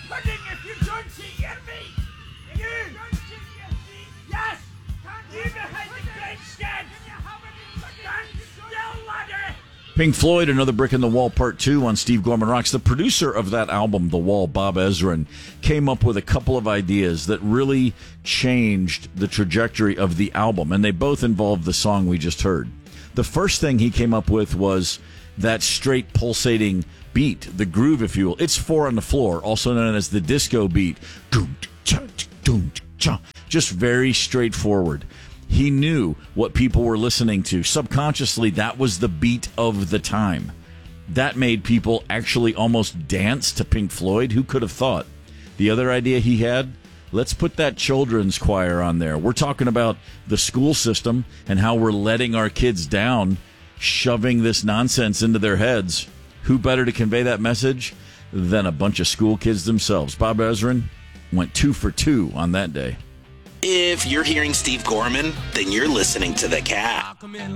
Pudding, if you don't hear me! You! Yes! You behind the great stand! Stand still, laddie! Pink Floyd, Another Brick in the Wall, Part 2 on Steve Gorman Rocks. The producer of that album, The Wall, Bob Ezrin, came up with a couple of ideas that really changed the trajectory of the album, and they both involved the song we just heard. The first thing he came up with was that straight pulsating beat, the groove, if you will. It's 4 on the floor, also known as the disco beat. Just very straightforward. He knew what people were listening to. Subconsciously, that was the beat of the time. That made people actually almost dance to Pink Floyd. Who could have thought? The other idea he had, let's put that children's choir on there. We're talking about the school system and how we're letting our kids down, shoving this nonsense into their heads. Who better to convey that message than a bunch of school kids themselves? Bob Ezrin went 2 for 2 on that day. If you're hearing Steve Gorman, then you're listening to The Cat.